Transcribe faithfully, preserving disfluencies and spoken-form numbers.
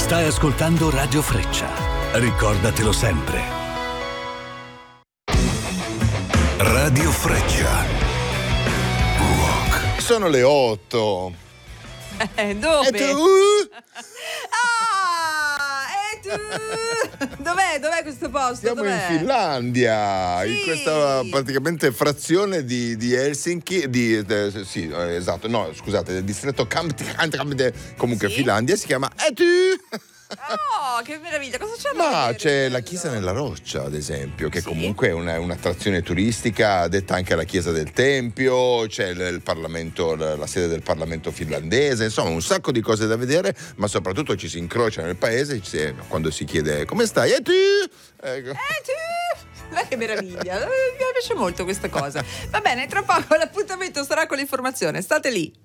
Stai ascoltando Radio Freccia. Ricordatelo sempre. Radio Freccia. Rock. Sono le otto. Eh, dove? E tu? Ah, e tu? Dov'è? Dov'è questo posto? Siamo Dov'è? in Finlandia, Sì. in questa praticamente frazione di, di Helsinki, di, de, sì, esatto, no, scusate, del distretto Kamp, comunque Sì? Finlandia, si chiama E tu? Oh, che meraviglia, cosa c'è? Ma c'è la chiesa nella roccia, ad esempio, che Sì? comunque è una, un'attrazione turistica, detta anche la chiesa del Tempio, c'è il, il Parlamento, la, la sede del Parlamento finlandese, insomma un sacco di cose da vedere, ma soprattutto ci si incrocia nel paese ci, quando si chiede come stai? E tu? Ecco. Eh, tu? Eh, che meraviglia, mi piace molto questa cosa. Va bene, tra poco l'appuntamento sarà con l'informazione, state lì.